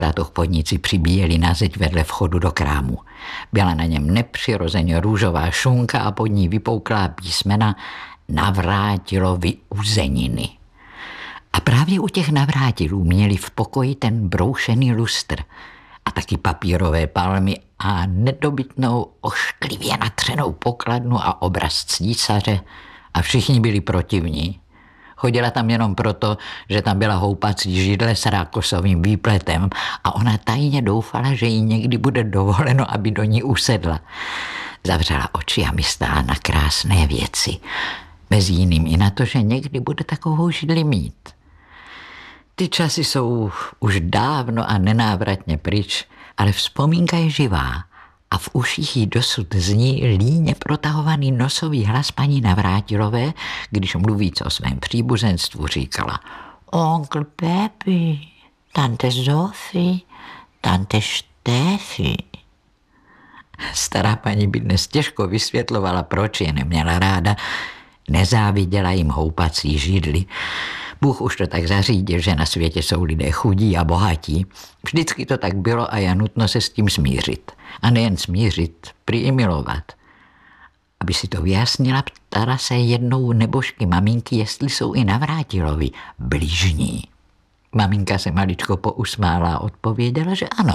Tátochpodníci přibíjeli na zeď vedle vchodu do krámu. Byla na něm nepřirozeně růžová šunka a pod ní vypouklá písmena Navrátilovy uzeniny. A právě u těch navrátilů měli v pokoji ten broušený lustr a taky papírové palmy a nedobytnou ošklivě natřenou pokladnu a obraz císaře a všichni byli protivní. Chodila tam jenom proto, že tam byla houpací židle s rákosovým výpletem a ona tajně doufala, že jí někdy bude dovoleno, aby do ní usedla. Zavřela oči a myslela na krásné věci. Mezi jiným i na to, že někdy bude takovou židli mít. Ty časy jsou už dávno a nenávratně pryč, ale vzpomínka je živá a v uších jí dosud zní líně protahovaný nosový hlas paní Navrátilové, když mluvíc o svém příbuzenstvu říkala: Onkel Pepi, tante Zofie, tante Štéfy. Stará paní by dnes těžko vysvětlovala, proč je neměla ráda. Nezáviděla jim houpací židli. Bůh už to tak zařídil, že na světě jsou lidé chudí a bohatí. Vždycky to tak bylo a je nutno se s tím smířit. A nejen smířit, prý i milovat. Aby si to vyjasnila, ptala se jednou nebožky maminky, jestli jsou i Navrátilovi bližní. Maminka se maličko pousmála a odpověděla, že ano.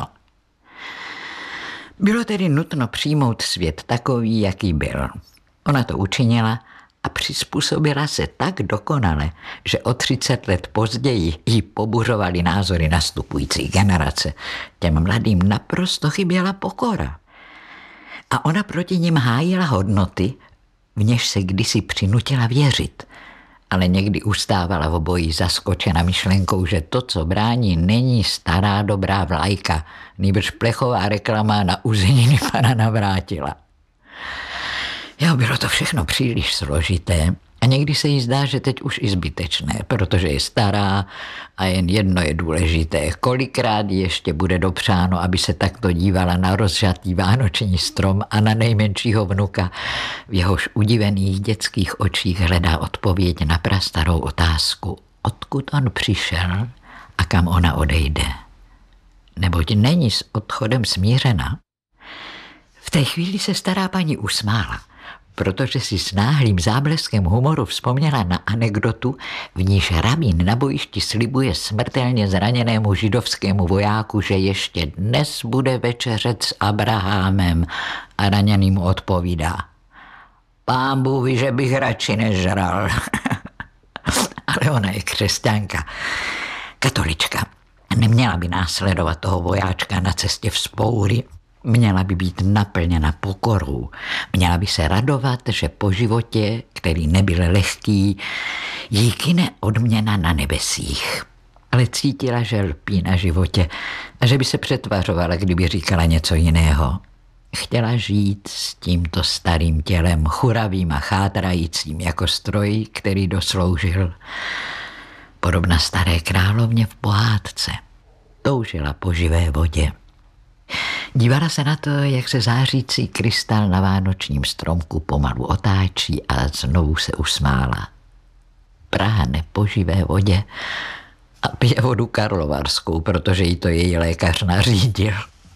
Bylo tedy nutno přijmout svět takový, jaký byl. Ona to učinila a přizpůsobila se tak dokonale, že o 30 let později jí pobuřovaly názory nastupující generace. Těm mladým naprosto chyběla pokora. A ona proti nim hájila hodnoty, v něž se kdysi přinutila věřit. Ale někdy ustávala v obojí zaskočena myšlenkou, že to, co brání, není stará dobrá vlajka, nýbrž plechová reklama na uzeniny pana Navrátila. Jo, bylo to všechno příliš složité a někdy se jí zdá, že teď už i zbytečné, protože je stará a jen jedno je důležité. Kolikrát ještě bude dopřáno, aby se takto dívala na rozžatý vánoční strom a na nejmenšího vnuka, v jehož udivených dětských očích hledá odpověď na prastarou otázku, odkud on přišel a kam ona odejde. Neboť není s odchodem smířena. V té chvíli se stará paní usmála, protože si s náhlým zábleskem humoru vzpomněla na anekdotu, v níž rabín na bojišti slibuje smrtelně zraněnému židovskému vojáku, že ještě dnes bude večeřet s Abrahamem, a raněný mu odpovídá: Pán Bůh ví, že bych radši nežral. Ale ona je křesťanka, katolička. Neměla by následovat toho vojáčka na cestě vzpoury, měla by být naplněna pokorou. Měla by se radovat, že po životě, který nebyl lehký, jí kyne odměna na nebesích. Ale cítila, že lpí na životě a že by se přetvařovala, kdyby říkala něco jiného. Chtěla žít s tímto starým tělem, churavým a chátrajícím jako stroj, který dosloužil. Podobna staré královně v pohádce. Toužila po živé vodě. Dívala se na to, jak se zářící krystal na vánočním stromku pomalu otáčí a znovu se usmála. Práhne po živé vodě a pije vodu karlovarskou, protože jí to její lékař nařídil.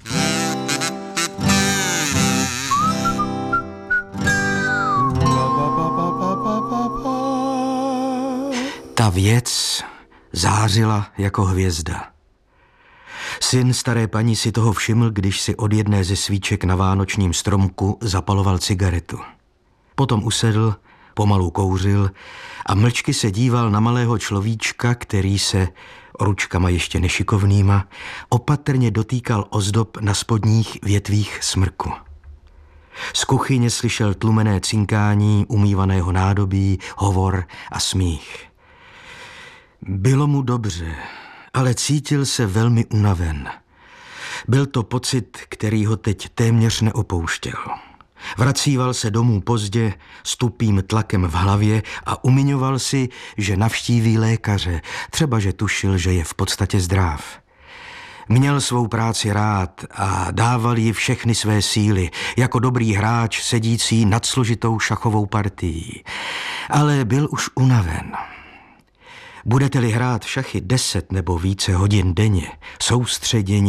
Ta věc zářila jako hvězda. Syn staré paní si toho všiml, když si od jedné ze svíček na vánočním stromku zapaloval cigaretu. Potom usedl, pomalu kouřil a mlčky se díval na malého človíčka, který se ručkama ještě nešikovnýma opatrně dotýkal ozdob na spodních větvích smrku. Z kuchyně slyšel tlumené cinkání umývaného nádobí, hovor a smích. Bylo mu dobře, ale cítil se velmi unaven. Byl to pocit, který ho teď téměř neopouštěl. Vracíval se domů pozdě s tupým tlakem v hlavě a umiňoval si, že navštíví lékaře, třeba že tušil, že je v podstatě zdrav. Měl svou práci rád a dával jí všechny své síly, jako dobrý hráč sedící nad složitou šachovou partií. Ale byl už unaven. Budete-li hrát šachy 10 nebo více hodin denně, soustředěně